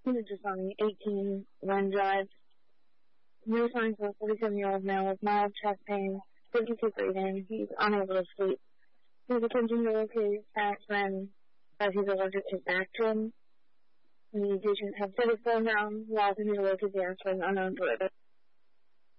Images on the 18 Ren Drive. No signs of a 47-year-old male with mild chest pain, 52 breathing. He's unable to sleep. He's attempting to locate his past friend, but he's allergic to Bactrim. The patient has set his phone down while he locate the answer unknown to it.